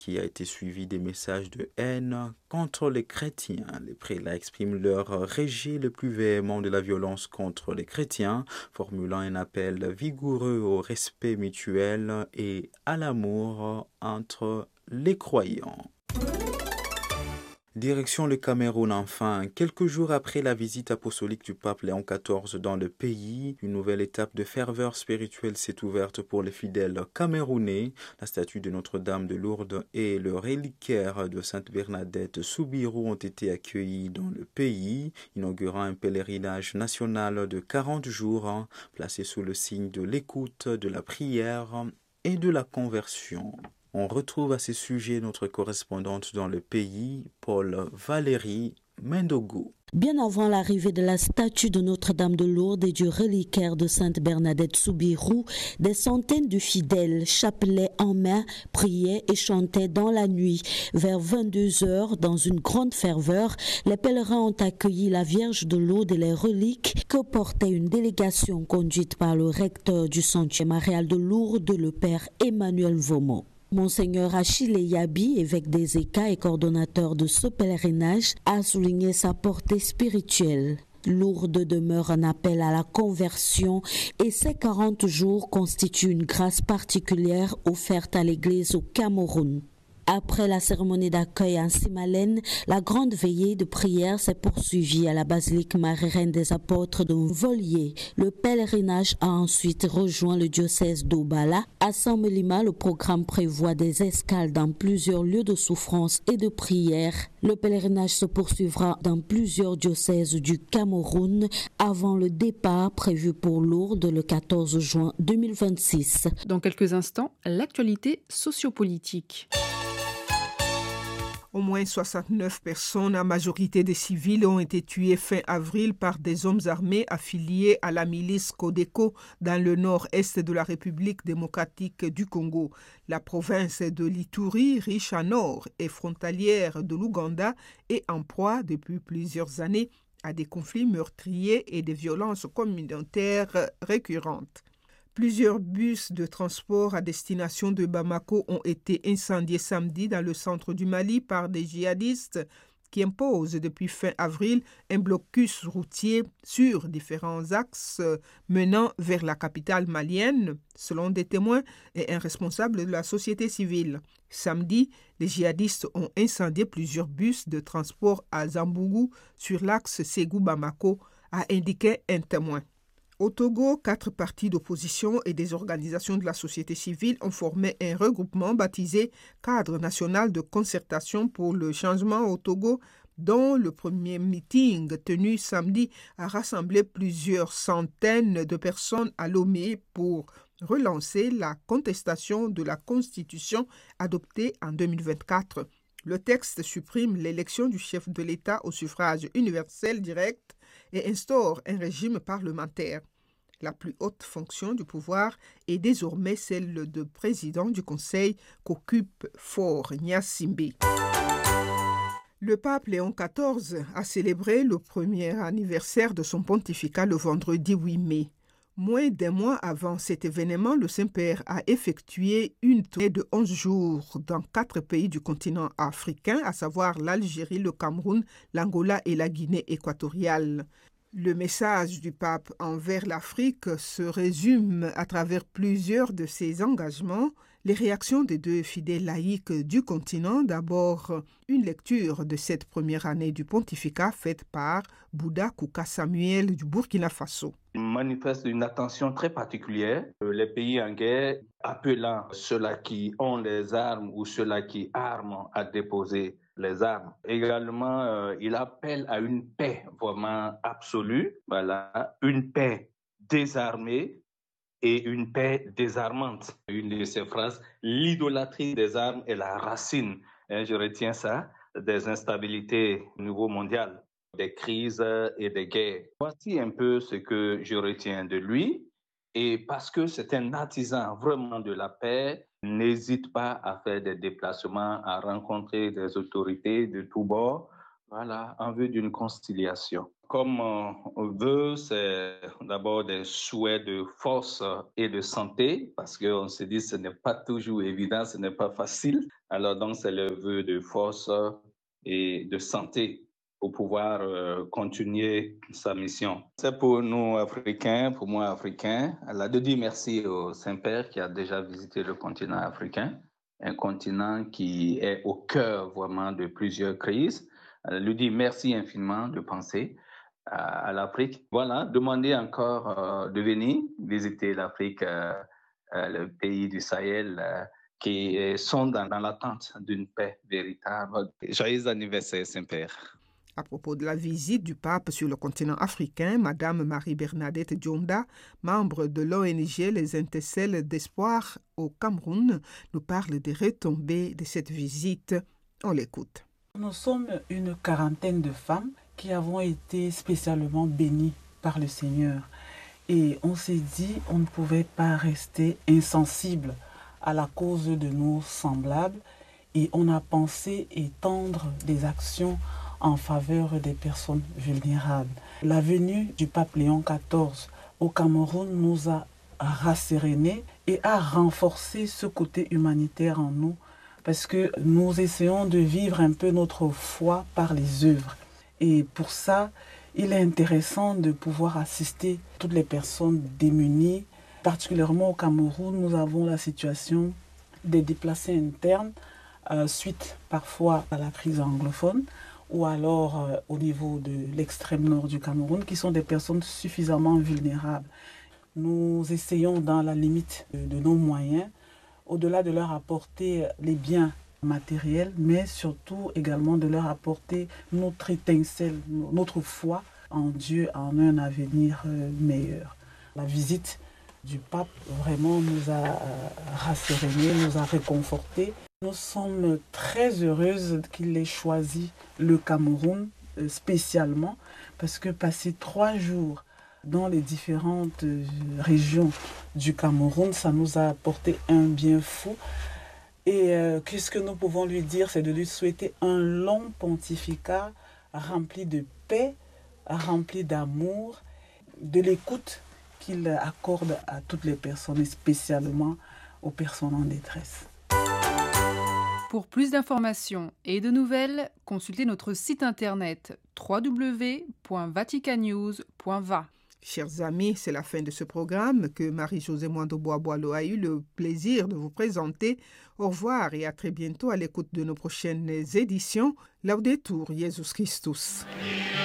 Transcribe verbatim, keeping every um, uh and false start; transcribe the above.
qui a été suivi des messages de haine contre les chrétiens. Les prélats expriment leur rejet le plus véhément de la violence contre les chrétiens, formulant un appel vigoureux au respect mutuel et à l'amour entre les croyants. Direction le Cameroun enfin. Quelques jours après la visite apostolique du pape Léon quatorze dans le pays, une nouvelle étape de ferveur spirituelle s'est ouverte pour les fidèles camerounais. La statue de Notre-Dame de Lourdes et le reliquaire de Sainte Bernadette Soubirous ont été accueillis dans le pays, inaugurant un pèlerinage national de quarante jours, placé sous le signe de l'écoute, de la prière et de la conversion. On retrouve à ce sujet notre correspondante dans le pays, Paul Valérie Mendogo. Bien avant l'arrivée de la statue de Notre-Dame de Lourdes et du reliquaire de Sainte Bernadette Soubirous, des centaines de fidèles, chapelets en main, priaient et chantaient dans la nuit. Vers vingt-deux heures, dans une grande ferveur, les pèlerins ont accueilli la Vierge de Lourdes et les reliques que portait une délégation conduite par le recteur du Sanctuaire marial de Lourdes, le père Emmanuel Vomo. Monseigneur Achille Yabi, évêque des Écas et coordonnateur de ce pèlerinage, a souligné sa portée spirituelle. Lourdes demeure un appel à la conversion et ces quarante jours constituent une grâce particulière offerte à l'Église au Cameroun. Après la cérémonie d'accueil en Simalène, la grande veillée de prière s'est poursuivie à la basilique Marie-Reine des Apôtres de Volier. Le pèlerinage a ensuite rejoint le diocèse d'Obala. À Saint-Mélima, le programme prévoit des escales dans plusieurs lieux de souffrance et de prière. Le pèlerinage se poursuivra dans plusieurs diocèses du Cameroun avant le départ prévu pour Lourdes le quatorze juin deux mille vingt-six. Dans quelques instants, l'actualité sociopolitique. Au moins soixante-neuf personnes, en majorité des civils, ont été tuées fin avril par des hommes armés affiliés à la milice Codeco dans le nord-est de la République démocratique du Congo. La province de l'Ituri, riche en or et frontalière de l'Ouganda, est en proie depuis plusieurs années à des conflits meurtriers et des violences communautaires récurrentes. Plusieurs bus de transport à destination de Bamako ont été incendiés samedi dans le centre du Mali par des djihadistes qui imposent depuis fin avril un blocus routier sur différents axes menant vers la capitale malienne, selon des témoins et un responsable de la société civile. Samedi, les djihadistes ont incendié plusieurs bus de transport à Zambougou sur l'axe Ségou-Bamako, a indiqué un témoin. Au Togo, quatre partis d'opposition et des organisations de la société civile ont formé un regroupement baptisé Cadre national de concertation pour le changement au Togo, dont le premier meeting tenu samedi a rassemblé plusieurs centaines de personnes à Lomé pour relancer la contestation de la Constitution adoptée en deux mille vingt-quatre. Le texte supprime l'élection du chef de l'État au suffrage universel direct et instaure un régime parlementaire. La plus haute fonction du pouvoir est désormais celle de président du Conseil qu'occupe Faure Gnassingbé. Le pape Léon quatorze a célébré le premier anniversaire de son pontificat le vendredi huit mai. Moins d'un mois avant cet événement, le Saint-Père a effectué une tournée de onze jours dans quatre pays du continent africain, à savoir l'Algérie, le Cameroun, l'Angola et la Guinée équatoriale. Le message du pape envers l'Afrique se résume à travers plusieurs de ses engagements. Les réactions des deux fidèles laïcs du continent, d'abord une lecture de cette première année du pontificat faite par Bouddha Kouka Samuel du Burkina Faso. Il manifeste une attention très particulière. Les pays en guerre appelant ceux-là qui ont les armes ou ceux-là qui arment à déposer les armes. Également, euh, il appelle à une paix vraiment absolue, voilà, une paix désarmée et une paix désarmante. Une de ces phrases, l'idolâtrie des armes est la racine, hein, je retiens ça, des instabilités au niveau mondial, des crises et des guerres. Voici un peu ce que je retiens de lui. Et parce que c'est un artisan vraiment de la paix, n'hésite pas à faire des déplacements, à rencontrer des autorités de tous bords, voilà, en vue d'une conciliation. comme on veut, c'est d'abord des souhaits de force et de santé, parce qu'on se dit que ce n'est pas toujours évident, ce n'est pas facile. Alors donc, c'est le vœu de force et de santé pour pouvoir euh, continuer sa mission. C'est pour nous, Africains, pour moi, Africain, de dire merci au Saint-Père qui a déjà visité le continent africain, un continent qui est au cœur vraiment de plusieurs crises. Lui dire merci infiniment de penser à, à l'Afrique. Voilà, demander encore euh, de venir visiter l'Afrique, euh, euh, le pays du Sahel, euh, qui sont dans, dans l'attente d'une paix véritable. Joyeux anniversaire, Saint-Père. À propos de la visite du pape sur le continent africain, Madame Marie-Bernadette Dionda, membre de l'O N G Les Intercelles d'Espoir au Cameroun, nous parle des retombées de cette visite. On l'écoute. Nous sommes une quarantaine de femmes qui avons été spécialement bénies par le Seigneur. Et on s'est dit, on ne pouvait pas rester insensible à la cause de nos semblables. Et on a pensé étendre des actions en faveur des personnes vulnérables. La venue du pape Léon quatorze au Cameroun nous a rassérénés et a renforcé ce côté humanitaire en nous, parce que nous essayons de vivre un peu notre foi par les œuvres. Et pour ça, il est intéressant de pouvoir assister toutes les personnes démunies. Particulièrement au Cameroun, nous avons la situation des déplacés internes, euh, suite parfois à la crise anglophone, ou alors euh, au niveau de l'extrême nord du Cameroun, qui sont des personnes suffisamment vulnérables. Nous essayons, dans la limite de, de nos moyens, au-delà de leur apporter les biens matériels, mais surtout également de leur apporter notre étincelle, notre foi en Dieu, en un avenir meilleur. La visite du pape vraiment nous a rassérénés, nous a réconfortés. Nous sommes très heureuses qu'il ait choisi le Cameroun spécialement, parce que passer trois jours dans les différentes régions du Cameroun, ça nous a apporté un bien fou. Et euh, qu'est-ce que nous pouvons lui dire? C'est de lui souhaiter un long pontificat rempli de paix, rempli d'amour, de l'écoute qu'il accorde à toutes les personnes, et spécialement aux personnes en détresse. Pour plus d'informations et de nouvelles, consultez notre site internet w w w point vatican news point v a. Chers amis, c'est la fin de ce programme que Marie-Josée Mwando-Bois-Boileau a eu le plaisir de vous présenter. Au revoir et à très bientôt à l'écoute de nos prochaines éditions. Laudetur Jesus Christus.